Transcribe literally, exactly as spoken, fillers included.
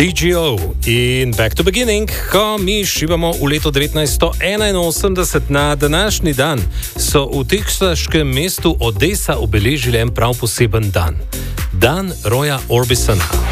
D G O in Back to Beginning, ko mi šivamo v leto devetnajststo enainosemdeset. Na današnji dan so v teksaškem mestu Odessa obeležili en prav poseben dan. Dan Roya Orbisona.